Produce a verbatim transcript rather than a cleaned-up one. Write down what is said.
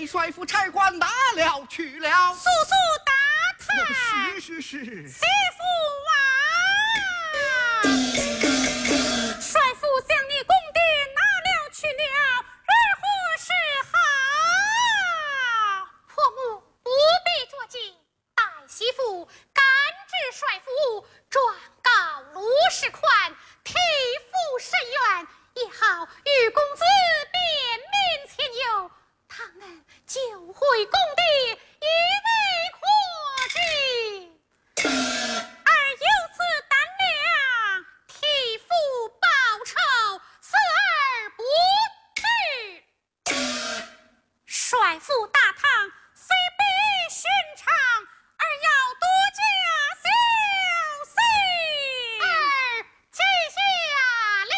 被帅府差官拿了去了。 速速打探。 是是是。 媳妇啊，帅府将你宫殿拿了去了，如何是好？ 婆母不必着急，待媳妇赶至帅府，状告卢世宽，替父申冤，也好与公子